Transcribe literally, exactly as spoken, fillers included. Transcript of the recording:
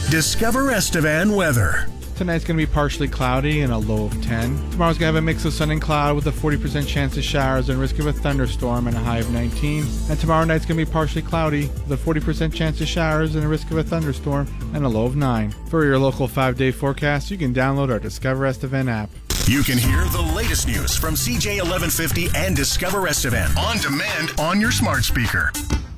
Discover Estevan weather. Tonight's going to be partially cloudy and a low of ten. Tomorrow's going to have a mix of sun and cloud with a forty percent chance of showers and risk of a thunderstorm and a high of nineteen. And tomorrow night's going to be partially cloudy with a forty percent chance of showers and a risk of a thunderstorm and a low of nine. For your local five-day forecast, you can download our Discover Estevan app. You can hear the latest news from C J eleven fifty and Discover Estevan on demand on your smart speaker.